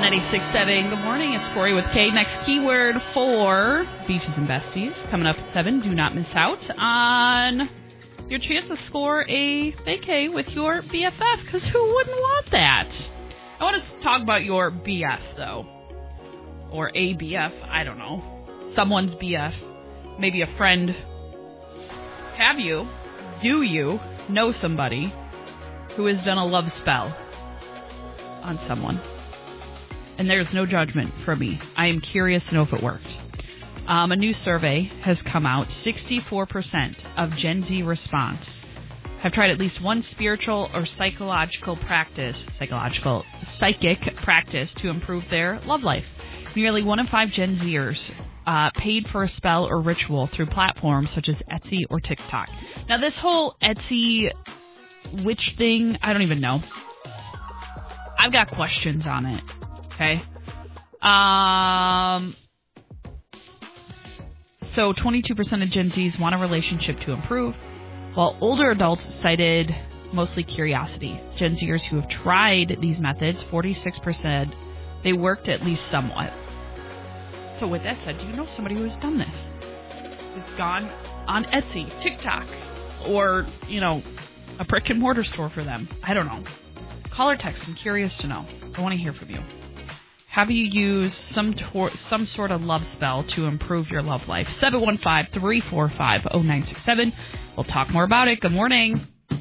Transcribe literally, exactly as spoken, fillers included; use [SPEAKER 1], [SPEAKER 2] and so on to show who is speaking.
[SPEAKER 1] ninety-six point seven. Good morning. It's Corey with K. Next keyword for Beaches and Besties. Coming up at seven. Do not miss out on your chance to score a vacay with your B F F, because who wouldn't want that? I want to talk about your B F, though. Or a B F. I don't know. Someone's B F. Maybe a friend. Have you, do you know somebody who has done a love spell on someone? And there's no judgment from me. I am curious to know if it worked. Um, a new survey has come out. sixty-four percent of Gen Z response have tried at least one spiritual or psychological practice, psychological, psychic practice to improve their love life. Nearly one in five Gen Zers uh, paid for a spell or ritual through platforms such as Etsy or TikTok. Now, this whole Etsy witch thing, I don't even know. I've got questions on it. Okay. Um. So twenty-two percent of Gen Zs want a relationship to improve, while older adults cited mostly curiosity. Gen Zers who have tried these methods, forty-six percent, they worked at least somewhat. So with that said, do you know somebody who has done this? Who's gone on Etsy, TikTok, or, you know, a brick and mortar store for them? I don't know. Call or text. I'm curious to know. I want to hear from you. Have you used some tor- some sort of love spell to improve your love life? seven one five, three four five, zero nine six seven. We'll talk more about it. Good morning.